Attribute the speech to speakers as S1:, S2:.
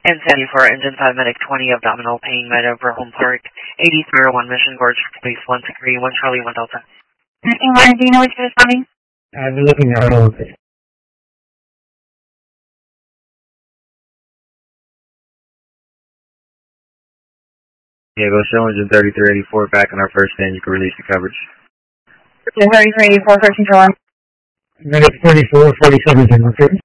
S1: And 74, Engine 5 Medic 20, abdominal pain, med over Home Park, 8001 Mission Gorge, Police 163, 1 Charlie, 1 Delta.
S2: Warren, do you know which is responding?
S3: I've been looking at all of it.
S4: Yeah, go show engine 3384 back on our first stand. You can release the coverage.
S2: 3384, 13 for 1.
S3: Medic 3447 is in return.